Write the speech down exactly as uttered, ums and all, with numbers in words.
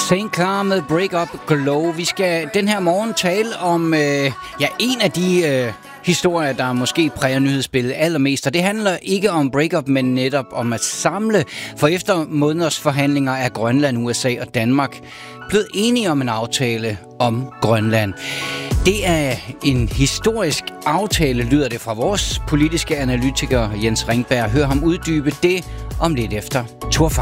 Saint Clara med Break Up Glow. Vi skal den her morgen tale om øh, ja, en af de øh, historier, der måske præger nyhedsbilledet allermest. Og det handler ikke om breakup, men netop om at samle. For efter måneders forhandlinger er Grønland, U S A og Danmark blevet enige om en aftale om Grønland. Det er en historisk aftale, lyder det fra vores politiske analytiker Jens Ringberg. Hør ham uddybe det om lidt efter Torfang.